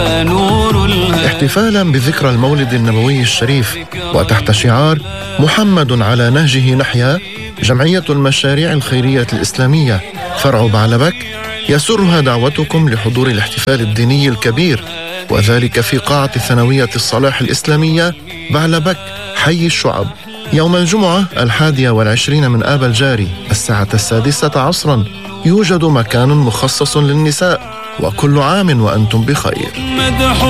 احتفالا بذكرى المولد النبوي الشريف وتحت شعار محمد على نهجه نحيا، جمعية المشاريع الخيرية الإسلامية فرع بعلبك يسرها دعوتكم لحضور الاحتفال الديني الكبير، وذلك في قاعة ثانوية الصلاح الإسلامية بعلبك حي الشعب يوم الجمعة 21 من آب الجاري الساعة 6 عصرا. يوجد مكان مخصص للنساء، وكل عام وأنتم بخير.